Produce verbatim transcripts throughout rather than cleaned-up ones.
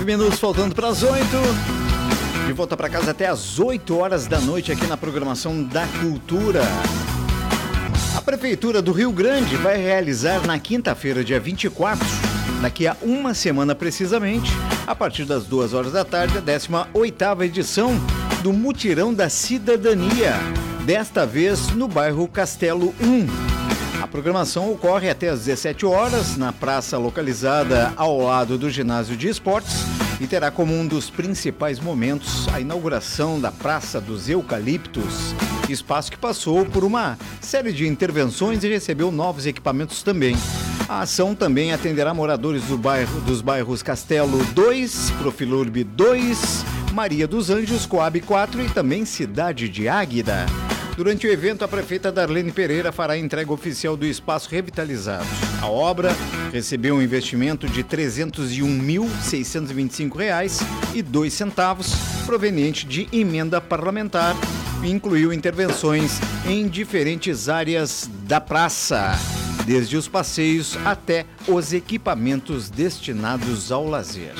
Minutos faltando para as oito. De volta para casa até as oito horas da noite aqui na programação da Cultura. A Prefeitura do Rio Grande vai realizar na quinta-feira, dia vinte e quatro, daqui a uma semana precisamente, a partir das duas horas da tarde, a décima oitava edição do Mutirão da Cidadania, desta vez no bairro Castelo um. A programação ocorre até às dezessete horas na praça localizada ao lado do ginásio de esportes e terá como um dos principais momentos a inauguração da Praça dos Eucaliptos, espaço que passou por uma série de intervenções e recebeu novos equipamentos também. A ação também atenderá moradores do bairro, dos bairros Castelo dois, Profilurbe dois, Maria dos Anjos, Coab quatro e também Cidade de Águida. Durante o evento, a prefeita Darlene Pereira fará a entrega oficial do espaço revitalizado. A obra recebeu um investimento de trezentos e um mil, seiscentos e vinte e cinco reais e dois centavos, proveniente de emenda parlamentar, e incluiu intervenções em diferentes áreas da praça, desde os passeios até os equipamentos destinados ao lazer.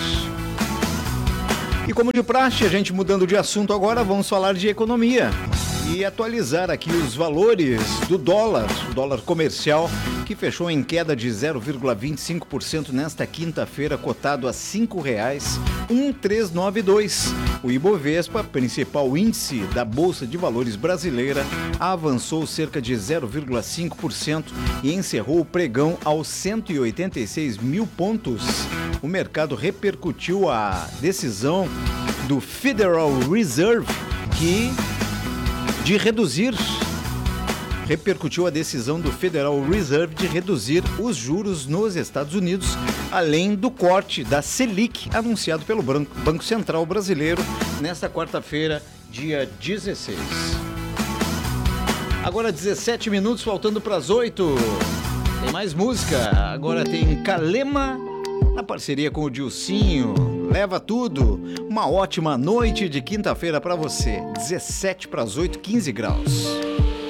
E como de praxe, a gente mudando de assunto agora, vamos falar de economia e atualizar aqui os valores do dólar, o dólar comercial, que fechou em queda de zero vírgula vinte e cinco por cento nesta quinta-feira, cotado a cinco reais e mil trezentos e noventa e dois. O Ibovespa, principal índice da Bolsa de Valores brasileira, avançou cerca de zero vírgula cinco por cento e encerrou o pregão aos cento e oitenta e seis mil pontos. O mercado repercutiu a decisão do Federal Reserve que de reduzir, repercutiu a decisão do Federal Reserve de reduzir os juros nos Estados Unidos, além do corte da Selic, anunciado pelo Banco Central Brasileiro nesta quarta-feira, dia dezesseis. Agora dezessete minutos, faltando para as oito. Tem mais música, agora tem Calema, na parceria com o Dilcinho. Leva tudo. Uma ótima noite de quinta-feira para você. dezessete para as oito, quinze graus.